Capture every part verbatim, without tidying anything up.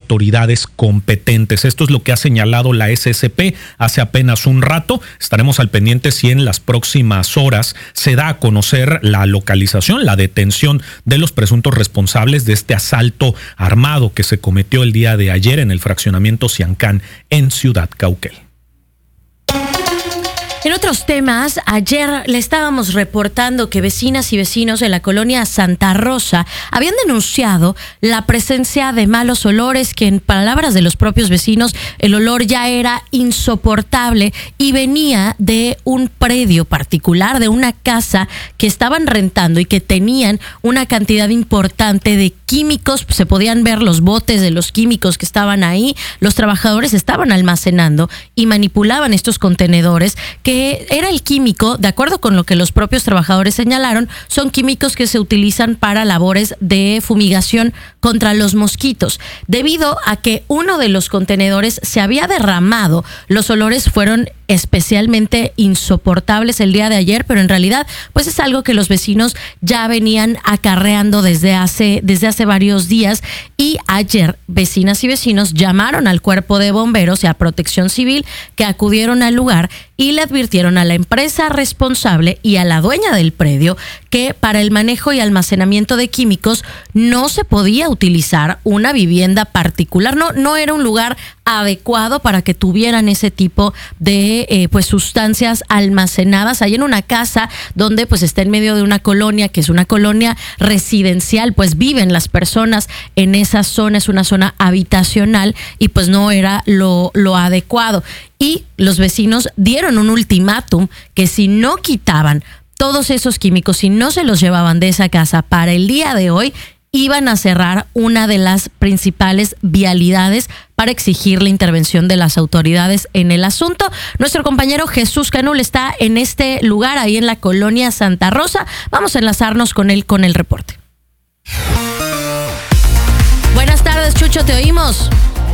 autoridades competentes. Esto es lo que ha señalado la S S P hace apenas un rato. Estaremos al pendiente si en las próximas horas se da a conocer la localización, la detención de los presuntos responsables de este asalto armado que se cometió el día de ayer en el fraccionamiento Ciancán en Ciudad Cauquel. En otros temas, ayer le estábamos reportando que vecinas y vecinos de la colonia Santa Rosa habían denunciado la presencia de malos olores, que en palabras de los propios vecinos, el olor ya era insoportable y venía de un predio particular, de una casa que estaban rentando y que tenían una cantidad importante de químicos. Se podían ver los botes de los químicos que estaban ahí. Los trabajadores estaban almacenando y manipulaban estos contenedores que que era el químico, de acuerdo con lo que los propios trabajadores señalaron, son químicos que se utilizan para labores de fumigación contra los mosquitos. Debido a que uno de los contenedores se había derramado, los olores fueron especialmente insoportables el día de ayer, pero en realidad pues es algo que los vecinos ya venían acarreando desde hace, desde hace varios días, y ayer vecinas y vecinos llamaron al cuerpo de bomberos y a Protección Civil, que acudieron al lugar y le advirtieron a la empresa responsable y a la dueña del predio que para el manejo y almacenamiento de químicos no se podía utilizar una vivienda particular, no, no era un lugar adecuado para que tuvieran ese tipo de eh, pues sustancias almacenadas ahí en una casa donde pues está en medio de una colonia que es una colonia residencial, pues viven las personas en esa zona, es una zona habitacional y pues no era lo, lo adecuado. Y los vecinos dieron un ultimátum que si no quitaban todos esos químicos, si no se los llevaban de esa casa para el día de hoy, iban a cerrar una de las principales vialidades para exigir la intervención de las autoridades en el asunto. Nuestro compañero Jesús Canul está en este lugar, ahí en la colonia Santa Rosa. Vamos a enlazarnos con él con el reporte. Buenas tardes, Chucho, te oímos.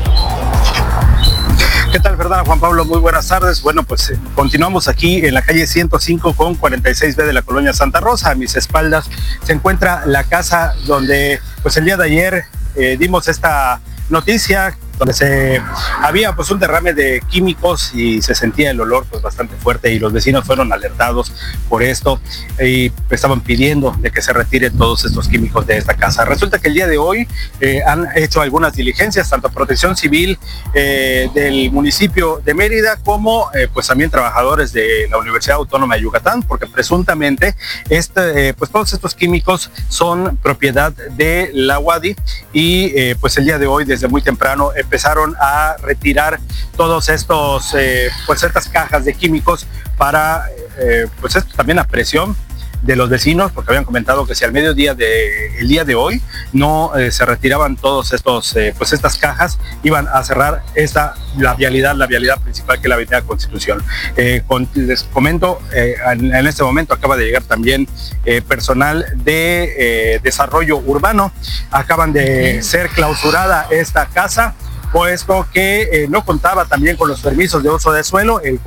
¿Qué tal, Fernanda, Juan Pablo? Muy buenas tardes. Bueno, pues eh, continuamos aquí en la calle ciento cinco con cuarenta y seis B de la colonia Santa Rosa. A mis espaldas se encuentra la casa donde pues el día de ayer eh, dimos esta noticia, donde se había pues un derrame de químicos y se sentía el olor pues bastante fuerte, y los vecinos fueron alertados por esto y estaban pidiendo de que se retiren todos estos químicos de esta casa. Resulta que el día de hoy eh, han hecho algunas diligencias, tanto Protección Civil eh, del municipio de Mérida como eh, pues también trabajadores de la Universidad Autónoma de Yucatán, porque presuntamente este, eh, pues todos estos químicos son propiedad de la U A D I, y eh, pues el día de hoy desde muy temprano empezaron a retirar todos estos, eh, pues estas cajas de químicos para, eh, pues esto también a presión de los vecinos, porque habían comentado que si al mediodía de el día de hoy no eh, se retiraban todos estos, eh, pues estas cajas, iban a cerrar esta, la vialidad, la vialidad principal, que es la avenida Constitución. Eh, con, les comento, eh, en, en este momento acaba de llegar también eh, personal de eh, desarrollo urbano. Acaban de ser clausurada esta casa, puesto que eh, no contaba también con los permisos de uso de suelo, el